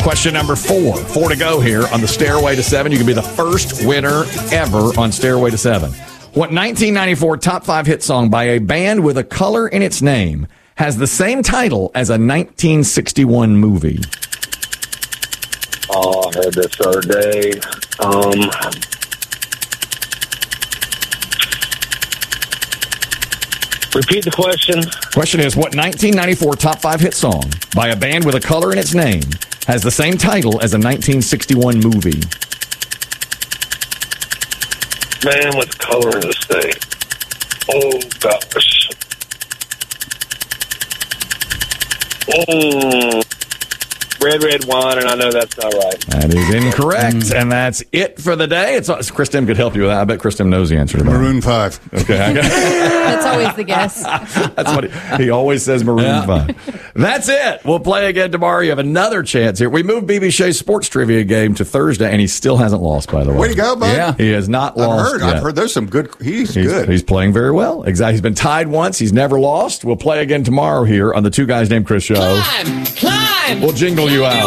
Question number 4. 4 to go here on the Stairway to 7. You can be the first winner ever on Stairway to 7. What 1994 top 5 hit song by a band with a color in its name has the same title as a 1961 movie? Oh, I heard this the other day. Repeat the question. Question is, what 1994 top 5 hit song by a band with a color in its name has the same title as a 1961 movie? Man with color in this thing. Oh, gosh. Red wine, and I know that's not right. That is incorrect, and that's it for the day. Chris Tim could help you with that. I bet Chris Tim knows the answer to that. Maroon 5. Okay, That's always the guess. That's what he always says. Maroon 5. That's it. We'll play again tomorrow. You have another chance here. We moved BB Shea's sports trivia game to Thursday, and he still hasn't lost. By the way, Way to go, bud. Yeah, he has not lost. I've heard there's some good. He's good. He's playing very well. Exactly. He's been tied once. He's never lost. We'll play again tomorrow here on the Two Guys Named Chris show. Climb! We'll jingle you out.